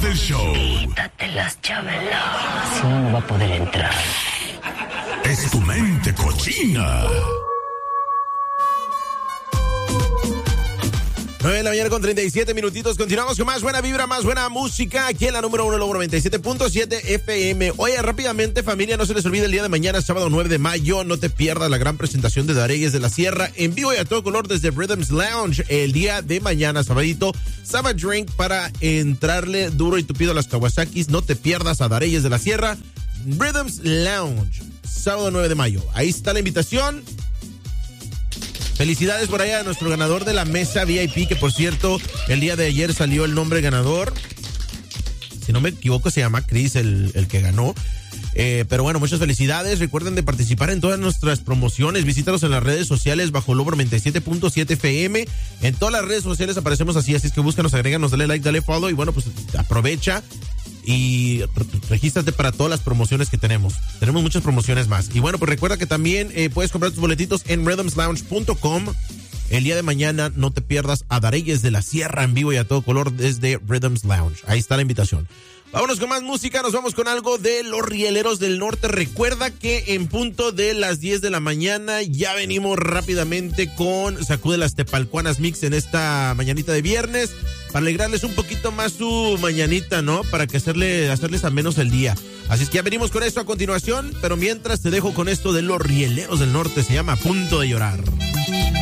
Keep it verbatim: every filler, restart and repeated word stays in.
del show. Quítate las chabelas, si no, no va a poder entrar. Es tu mente cochina. nueve de la mañana con treinta y siete minutitos. Continuamos con más buena vibra, más buena música. Aquí en la número uno, Lobo noventa y siete punto siete F M. Oye, rápidamente, familia, no se les olvide el día de mañana, sábado nueve de mayo. No te pierdas la gran presentación de Dareyes de la Sierra en vivo y a todo color desde Rhythms Lounge. El día de mañana, sabadito, Saba Drink para entrarle duro y tupido a las Kawasakis. No te pierdas a Dareyes de la Sierra. Rhythms Lounge, sábado nueve de mayo. Ahí está la invitación. Felicidades por allá a nuestro ganador de la mesa V I P, que por cierto, el día de ayer salió el nombre ganador. Si no me equivoco, se llama Chris, el, el que ganó. Eh, pero bueno, muchas felicidades. Recuerden de participar en todas nuestras promociones. Visítanos en las redes sociales bajo Lobo noventa y siete punto siete F M. En todas las redes sociales aparecemos así, así es que búscanos, agréganos, dale like, dale follow y bueno, pues aprovecha y regístrate para todas las promociones que tenemos. Tenemos muchas promociones más. Y bueno, pues recuerda que también eh, puedes comprar tus boletitos en rhythms lounge punto com. El día de mañana no te pierdas a Dareyes de la Sierra en vivo y a todo color desde Rhythms Lounge. Ahí está la invitación. Vámonos con más música, nos vamos con algo de los Rieleros del Norte. Recuerda que en punto de las diez de la mañana ya venimos rápidamente con Sacude las Tepalcuanas Mix en esta mañanita de viernes para alegrarles un poquito más su mañanita, ¿no? Para que hacerle, hacerles a menos el día. Así es que ya venimos con esto a continuación, pero mientras te dejo con esto de los Rieleros del Norte, se llama Punto de Llorar.